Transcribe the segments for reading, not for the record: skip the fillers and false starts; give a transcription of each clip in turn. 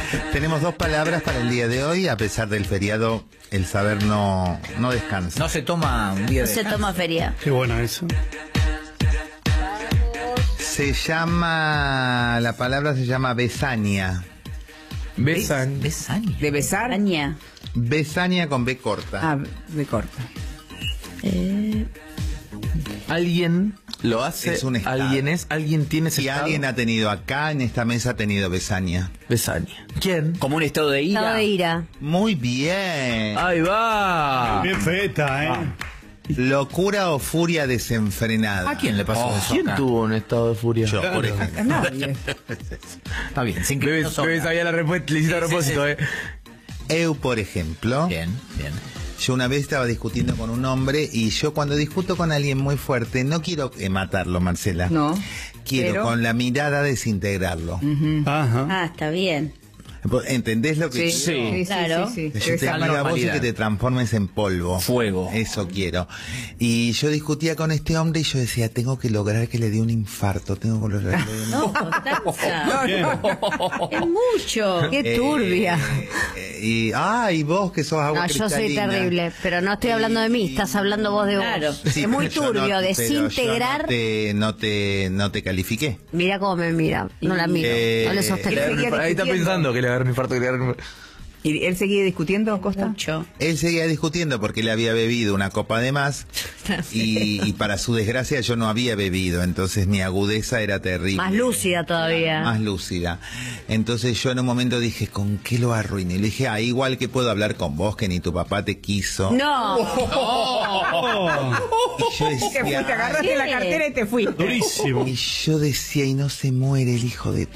Tenemos 2 palabras para el día de hoy. A pesar del feriado, el saber no descansa. No se toma un día No de se toma feria. Qué bueno eso. Se llama... La palabra se llama besania. Besan. Besaña. ¿De besar? Aña. Besania con B corta. Ah, de corta. Alguien lo hace. Es un estado. Alguien tiene ese Si estado. alguien ha tenido acá en esta mesa, ha tenido besania. Besaña. ¿Quién? Como un estado de ira. Estado de ira. Muy bien. Ahí va. Bien feta, ¿eh? Locura o furia desenfrenada. ¿A quién le pasó eso? ¿Quién acá? tuvo un estado de furia? Yo, por ejemplo. Nadie. Está bien, sin que Bebé no sobra. sabía la respuesta, le hiciste a propósito, Eu, por ejemplo. Bien, bien. Yo una vez estaba discutiendo con un hombre y yo cuando discuto con alguien muy fuerte no quiero matarlo, Marcela. No. Quiero pero- con la mirada desintegrarlo. Ajá. Ah, está bien. ¿Entendés lo que Sí, quiero? sí, Claro. sí, Que sí. yo te Esa diga a vos y normalidad. que te transformes en polvo. Fuego. Eso quiero. Y yo discutía con este hombre y yo decía, tengo que lograr que le dé un infarto. Tengo que lograr que le dé un No, Constanza. Bien. Es mucho. Qué turbia. Y vos que sos agua No, yo soy cristalina. terrible, pero no estoy hablando de mí, estás hablando vos de vos. Claro. Sí, es muy pero yo turbio, pero yo desintegrar. no te califiqué. Mira cómo me mira, no la miro, no le sostengo. Ahí está pensando que le agarró un infarto, que le agarró un... ¿Y él seguía discutiendo, Costa? Mucho. Él seguía discutiendo porque él había bebido una copa de más y para su desgracia yo no había bebido, entonces mi agudeza era terrible. Más lúcida todavía. Más lúcida. Entonces yo en un momento dije, ¿con qué lo arruiné? Y le dije, igual que puedo hablar con vos, que ni tu papá te quiso. No, Y yo Te decía, fuiste, te agarraste la cartera y te fuiste. Durísimo. y yo decía, y no se muere el hijo de...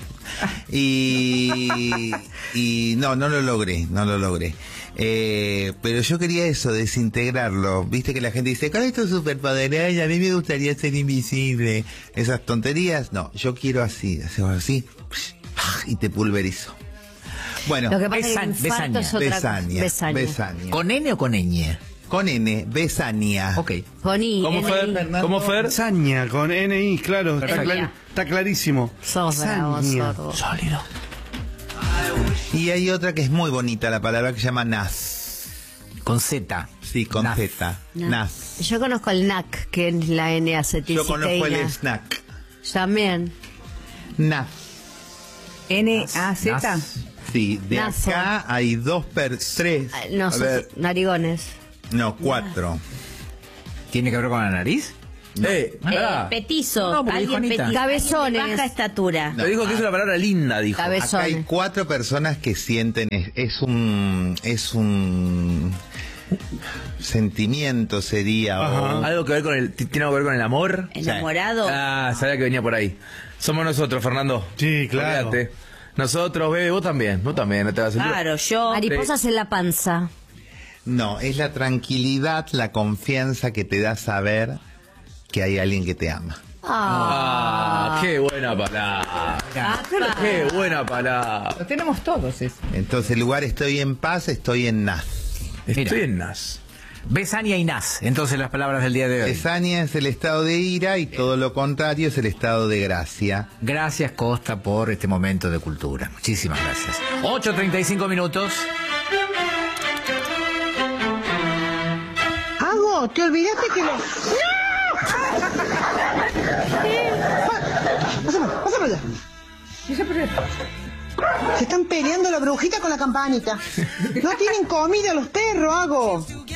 Y no lo logré. Pero yo quería eso, desintegrarlo. Viste que la gente dice, ¿cuál es tu superpoder? Ay, a mí me gustaría ser invisible. Esas tonterías, no, yo quiero así, y te pulverizo. Bueno, lo que pasa es que el Besaña. infarto es otra cosa. besania. Besania. ¿Con N o con ñ? Con N, besania. Ok. Con I, ¿Cómo N, Fer? I. Fernando. ¿Cómo Fer? Saña con NI, claro. Perfecto. Está clarísimo. Sos bravo, Saña. sordo. Sólido. Y hay otra que es muy bonita, la palabra que se llama nas. Con Z. Sí, con Nas. Z. Nas. Yo conozco el NAC, que es la N-aceticidad. Yo conozco el snack. También. Nas. N-A-Z. Nas. Sí, de Nazo. acá hay tres. No, A ver, narigones. no, 4. ¿Tiene que ver con la nariz? Pará. Petizo. No, porque dijo Alguien Anita. petizo. Cabezones. Alguien de baja estatura. Le dijo que es una palabra linda, dijo. Cabezones. Acá hay 4 personas que sienten, es un sentimiento sería. o- Algo que ver con tiene algo que ver con el amor. Enamorado. Ah, sabía que venía por ahí. Somos nosotros, Fernando. Sí, claro. Olvídate. Nosotros, bebé, vos también, no te vas a sentir. Claro, yo. Mariposas en la panza. No, es la tranquilidad, la confianza que te da saber que hay alguien que te ama. Ah, qué buena palabra. Qué buena palabra. Lo tenemos todos eso. Entonces, el lugar estoy en paz, estoy en naz. Estoy en Nas. Besania y Nas. Entonces las palabras del día de hoy. Besania es el estado de ira y todo lo contrario es el estado de gracia. Gracias, Costa, por este momento de cultura. Muchísimas gracias. 8:35 minutos. Hago, te olvidaste que lo... ¡No! Pásame allá. Se están peleando la brujita con la campanita. No tienen comida los perros, Hago.